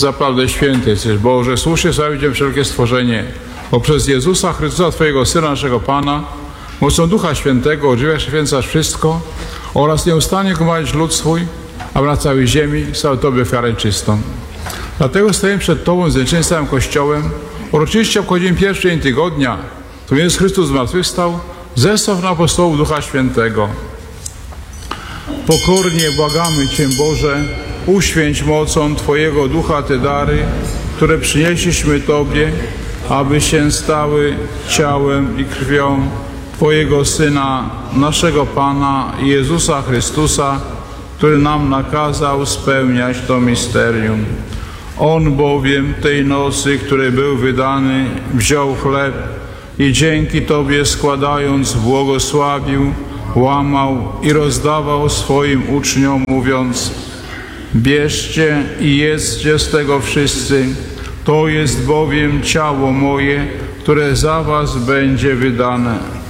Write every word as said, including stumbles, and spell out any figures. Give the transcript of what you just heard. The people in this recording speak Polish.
Zaprawdę święty jesteś, Boże, słusznie sławić Cię wszelkie stworzenie, bo przez Jezusa Chrystusa, Twojego Syna, naszego Pana, mocą Ducha Świętego ożywiasz i święcasz wszystko oraz nieustannie gromadzisz lud swój, aby na całej ziemi stał Tobie ofiarę czystą. Dlatego stoimy przed Tobą z wdzięcznym całym Kościołem. Uroczyście obchodzimy pierwszy dzień tygodnia, w którym Jezus Chrystus zmartwychwstał. Zestaw na apostołów Ducha Świętego. Pokornie błagamy Cię, Boże, uświęć mocą Twojego Ducha te dary, które przynieśliśmy Tobie, aby się stały ciałem i krwią Twojego Syna, naszego Pana Jezusa Chrystusa, który nam nakazał spełniać to misterium. On bowiem tej nocy, której był wydany, wziął chleb i dzięki Tobie składając błogosławił, łamał i rozdawał swoim uczniom, mówiąc: bierzcie i jedzcie z tego wszyscy, to jest bowiem ciało moje, które za was będzie wydane.